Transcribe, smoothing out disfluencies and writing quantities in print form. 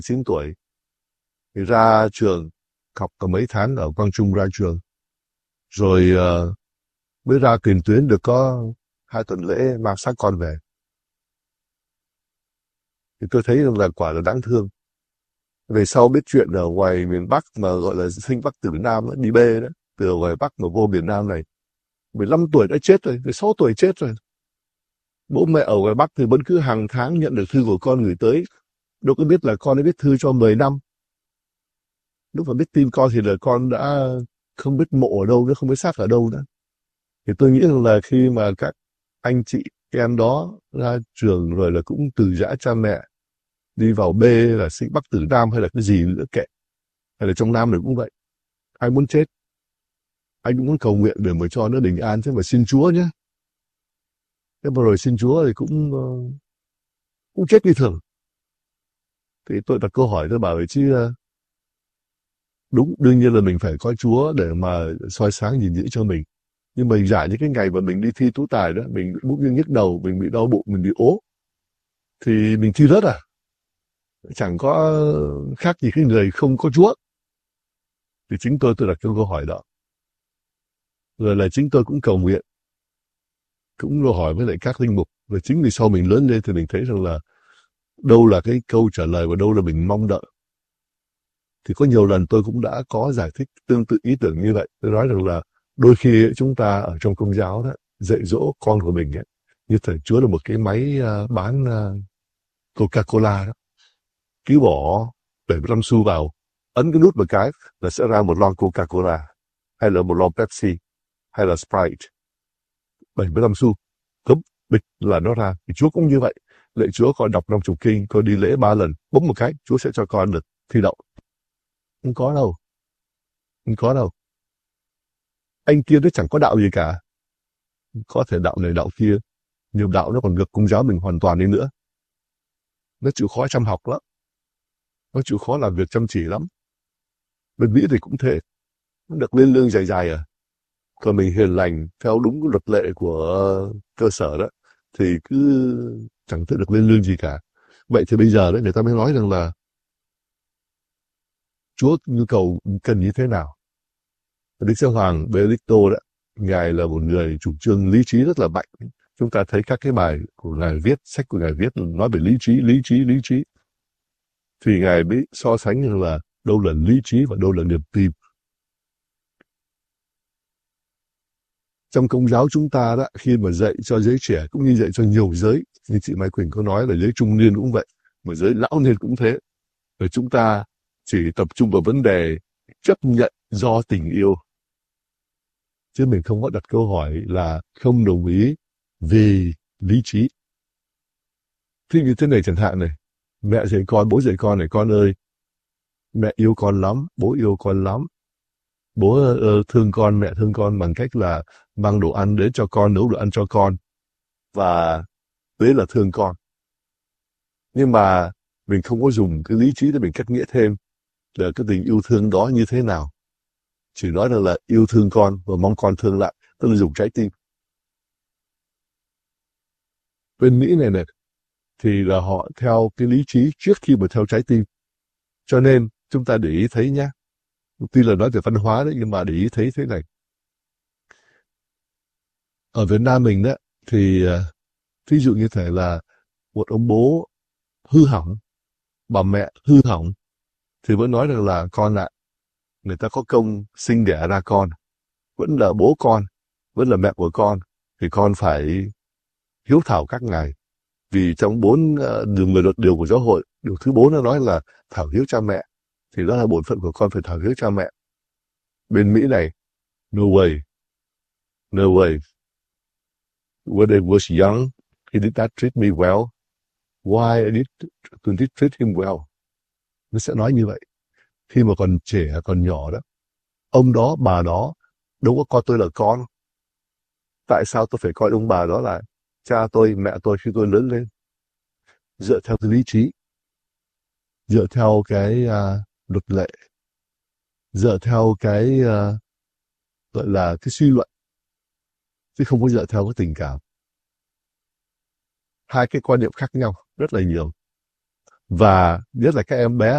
9 tuổi. Thì ra trường, học có mấy tháng ở Quang Trung ra trường. Rồi mới ra tiền tuyến được có 2 tuần lễ mang xác con về. Thì tôi thấy là quả là đáng thương. Về sau biết chuyện ở ngoài miền Bắc mà gọi là sinh Bắc tử Nam đó, đi bê đó, từ ngoài Bắc mà vô miền Nam này, 15 tuổi đã chết rồi, 16 tuổi chết rồi. Bố mẹ ở ngoài Bắc thì vẫn cứ hàng tháng nhận được thư của con gửi tới. Đâu có biết là con đã viết thư cho 10 năm. Lúc mà biết tin con thì là con đã không biết mộ ở đâu nữa, không biết xác ở đâu nữa. Thì tôi nghĩ là khi mà các anh chị em đó ra trường rồi là cũng từ giã cha mẹ, đi vào B là sinh Bắc tử Nam hay là cái gì nữa kệ. Hay là trong Nam này cũng vậy. Ai muốn chết, anh cũng muốn cầu nguyện để mà cho nó bình an chứ mà xin Chúa nhé. Thế mà rồi xin Chúa thì cũng chết như thường. Thì tôi đặt câu hỏi tôi bảo vậy chứ đúng, đương nhiên là mình phải có Chúa để mà soi sáng nhìn giữ cho mình. Nhưng mà giả những cái ngày mà mình đi thi tú tài đó, mình bị bút nhức đầu, mình bị đau bụng, mình bị ốm, thì mình thi rớt à? Chẳng có khác gì cái người không có Chúa. Thì chính tôi đặt câu hỏi đó. Rồi là chính tôi cũng cầu nguyện, cũng câu hỏi với lại các linh mục. Rồi chính vì sau mình lớn lên thì mình thấy rằng là đâu là cái câu trả lời và đâu là mình mong đợi. Thì có nhiều lần tôi cũng đã có giải thích tương tự ý tưởng như vậy. Tôi nói rằng là đôi khi chúng ta ở trong công giáo đó, dạy dỗ con của mình ấy, như thể Chúa là một cái máy bán Coca-Cola đó. Cứ bỏ 75 xu vào, ấn cái nút một cái là sẽ ra một lon Coca-Cola, hay là một lon Pepsi, hay là Sprite. 75 xu, cấm bịch là nó ra. Thì Chúa cũng như vậy. Lạy Chúa con đọc 50 kinh, con đi lễ 3 lần, bấm một cái, Chúa sẽ cho con được thi đậu. Không có đâu. Không có đâu. Anh kia nó chẳng có đạo gì cả. Có thể đạo này đạo kia, nhưng đạo nó còn ngược công giáo mình hoàn toàn đi nữa. Nó chịu khó chăm học lắm. Nó chịu khó làm việc chăm chỉ lắm. Bên Mỹ thì cũng thế. Nó được lên lương dài dài à. Còn mình hiền lành, theo đúng luật lệ của cơ sở đó, thì cứ chẳng thể được lên lương gì cả. Vậy thì bây giờ đấy, người ta mới nói rằng là Chúa nhu cầu cần như thế nào. Đức Giáo Hoàng Benedicto đó, Ngài là một người chủ trương lý trí rất là mạnh. Chúng ta thấy các cái bài của Ngài viết, sách của Ngài viết nói về lý trí. Thì Ngài mới so sánh rằng là đâu là lý trí và đâu là niềm tin. Trong công giáo chúng ta đó, khi mà dạy cho giới trẻ cũng như dạy cho nhiều giới, như chị Mai Quỳnh có nói là giới trung niên cũng vậy, mà giới lão niên cũng thế. Rồi chúng ta chỉ tập trung vào vấn đề chấp nhận do tình yêu. Chứ mình không có đặt câu hỏi là không đồng ý vì lý trí. Thì như thế này chẳng hạn này, mẹ dạy con, bố dạy con này, con ơi, mẹ yêu con lắm, bố yêu con lắm. Bố thương con, mẹ thương con bằng cách là mang đồ ăn đến cho con, nấu đồ ăn cho con. Và đấy là thương con. Nhưng mà mình không có dùng cái lý trí để mình cắt nghĩa thêm là cái tình yêu thương đó như thế nào. Chỉ nói là yêu thương con và mong con thương lại, tức là dùng trái tim. Bên Mỹ này thì là họ theo cái lý trí trước khi mà theo trái tim. Cho nên chúng ta để ý thấy nhá. Tuy là nói về văn hóa đấy, nhưng mà để ý thấy thế này. Ở Việt Nam mình đó, thì ví dụ như thể là một ông bố hư hỏng, bà mẹ hư hỏng, thì vẫn nói rằng là con ạ, người ta có công sinh đẻ ra con, vẫn là bố con, vẫn là mẹ của con, thì con phải hiếu thảo các ngài. Vì trong 4 điều của giáo hội, điều thứ 4 nó nói là thảo hiếu cha mẹ, thì đó là bổn phận của con phải thảo hiếu cha mẹ. Bên Mỹ này, no way. When I was young, he did not treat me well. Why I need to treat him well? Nó sẽ nói như vậy. Khi mà còn trẻ, còn nhỏ đó, ông đó, bà đó, đâu có coi tôi là con. Tại sao tôi phải coi ông bà đó là cha tôi, mẹ tôi khi tôi lớn lên? Dựa theo cái lý trí, dựa theo cái luật lệ, dựa theo cái gọi là cái suy luận, chứ không có dựa theo cái tình cảm. Hai cái quan niệm khác nhau rất là nhiều. Và nhất là các em bé